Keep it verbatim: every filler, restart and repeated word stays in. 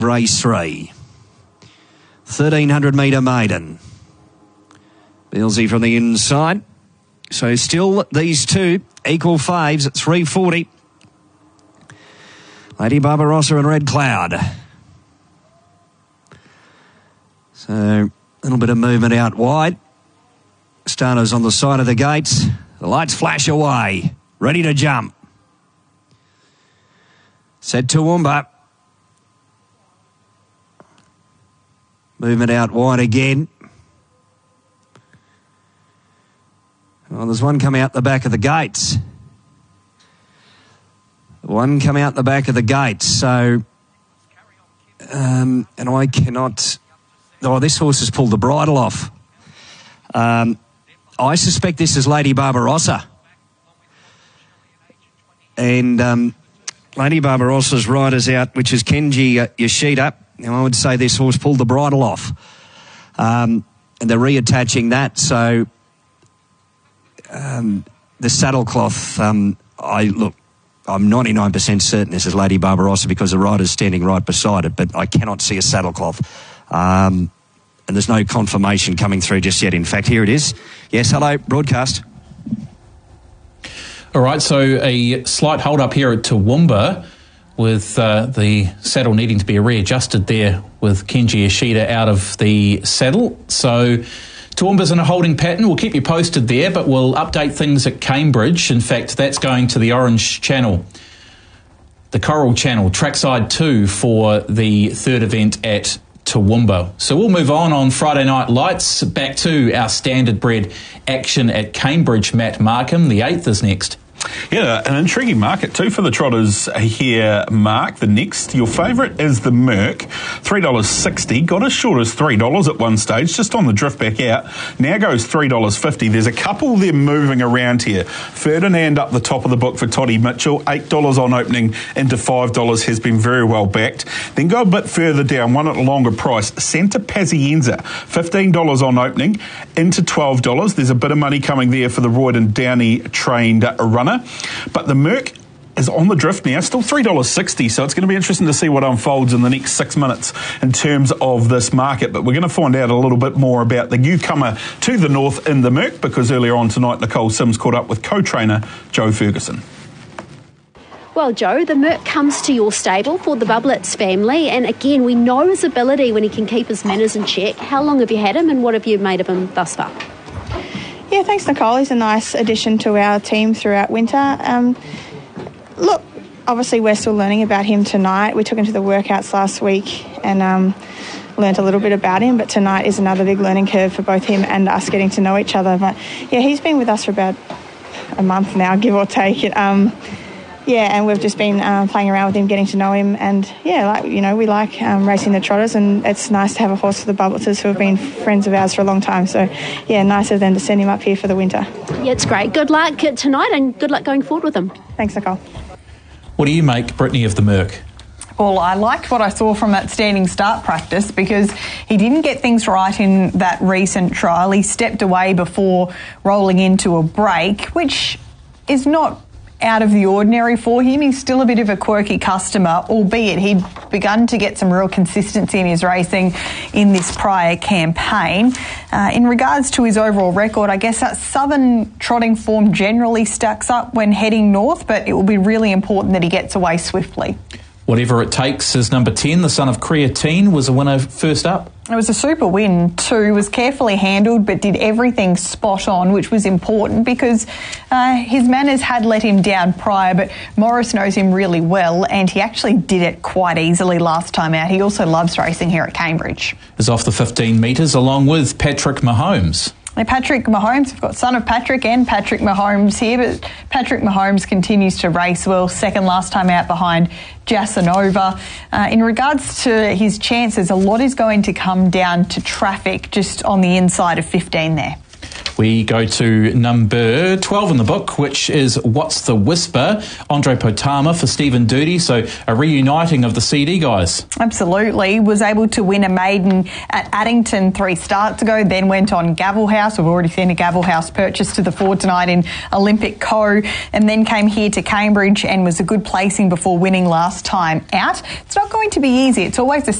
race three. thirteen hundred metre maiden. Beelzy from the inside. So still these two equal faves at three forty. Lady Barbarossa and Red Cloud. So a little bit of movement out wide. Starters on the side of the gates. The lights flash away. Ready to jump. Set Toowoomba. Movement out wide again. Well, there's one coming out the back of the gates. One coming out the back of the gates. So, um, and I cannot... Oh, this horse has pulled the bridle off. Um, I suspect this is Lady Barbarossa. And um, Lady Barbarossa's rider's out, which is Kenji uh, Yoshida. Now, I would say this horse pulled the bridle off. Um, and they're reattaching that, so... Um, the saddlecloth, um, I look, I'm ninety-nine percent certain this is Lady Barbarossa because the rider's standing right beside it, but I cannot see a saddlecloth. Um, and there's no confirmation coming through just yet. In fact, here it is. Yes, hello, broadcast. All right, so a slight hold up here at Toowoomba with uh, the saddle needing to be readjusted there with Kenji Yoshida out of the saddle. So... Toowoomba's in a holding pattern. We'll keep you posted there, but we'll update things at Cambridge. In fact, that's going to the Orange Channel, the Coral Channel, trackside two for the third event at Toowoomba. So we'll move on on Friday Night Lights. Back to our standard bred action at Cambridge. Matt Markham, the eighth is next. Yeah, an intriguing market too for the trotters here, Mark. The next, your favourite is the Merc, three dollars sixty. Got as short as three dollars at one stage, just on the drift back out. Now goes three dollars fifty. There's a couple there moving around here. Ferdinand up the top of the book for Toddy Mitchell, eight dollars on opening into five dollars, has been very well backed. Then go a bit further down, one at a longer price, Santa Pazienza, fifteen dollars on opening into twelve dollars. There's a bit of money coming there for the Royden Downey trained runner. But the Merc is on the drift now, still three dollars sixty, so it's going to be interesting to see what unfolds in the next six minutes in terms of this market. But we're going to find out a little bit more about the newcomer to the north in the Merc, because earlier on tonight, Nicole Sims caught up with co-trainer Joe Ferguson. Well, Joe, the Merc comes to your stable for the Bubblets family, and again, we know his ability when he can keep his manners in check. How long have you had him, and what have you made of him thus far? Yeah, thanks, Nicole. He's a nice addition to our team throughout winter. Um, look, obviously we're still learning about him tonight. We took him to the workouts last week and um, learnt a little bit about him, but tonight is another big learning curve for both him and us getting to know each other. But yeah, he's been with us for about a month now, give or take it. Um, yeah, and we've just been um, playing around with him, getting to know him, and yeah, like you know, we like um, racing the trotters, and it's nice to have a horse for the Bubbleters who have been friends of ours for a long time. So yeah, nice of them to send him up here for the winter. Yeah, it's great. Good luck tonight, and good luck going forward with him. Thanks, Nicole. What do you make, Brittany, of the Merc? Well, I liked what I saw from that standing start practice because he didn't get things right in that recent trial. He stepped away before rolling into a break, which is not out of the ordinary for him. He's still a bit of a quirky customer, albeit he'd begun to get some real consistency in his racing in this prior campaign. Uh, in regards to his overall record, I guess that southern trotting form generally stacks up when heading north, but it will be really important that he gets away swiftly. Whatever It Takes is number ten. The son of Creatine was a winner first up. It was a super win too. Was carefully handled but did everything spot on, which was important because uh, his manners had let him down prior, but Morris knows him really well and he actually did it quite easily last time out. He also loves racing here at Cambridge. Is off the fifteen metres along with Patrick Mahomes. Now, Patrick Mahomes, we've got son of Patrick and Patrick Mahomes here, but Patrick Mahomes continues to race well, second last time out behind Jasanova. Uh, in regards to his chances, a lot is going to come down to traffic just on the inside of fifteen there. We go to number twelve in the book, which is What's the Whisper? Andre Potama for Stephen Doody. So a reuniting of the C D guys. Absolutely. Was able to win a maiden at Addington three starts ago, then went on Gavel House. We've already seen a Gavel House purchase to the fore tonight in Olympic Co. And then came here to Cambridge and was a good placing before winning last time out. It's not going to be easy. It's always a